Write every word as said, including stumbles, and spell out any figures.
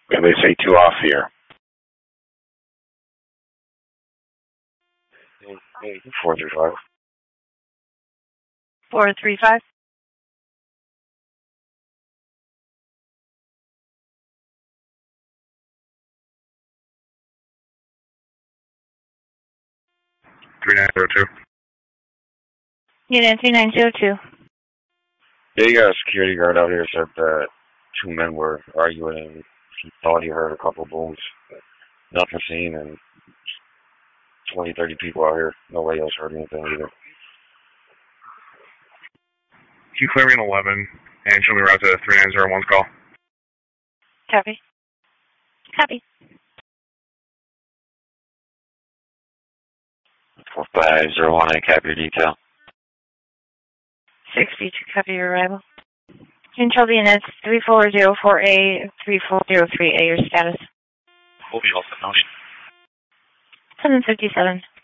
Yeah, they say two off here. Four three five. Four three five. Three nine zero two. Unit three nine zero two. Yeah, you got a security guard out here said that two men were arguing and he thought he heard a couple booms. Nothing seen, and twenty, thirty people out here. Nobody else heard anything either. Q clearing eleven, and show me route to three nine zero one's call. Copy. Copy. four five zero one, I cap your detail. sixty to copy your arrival. Control units three four zero four A, three four zero three A, your status. We'll be all set, seven fifty-seven.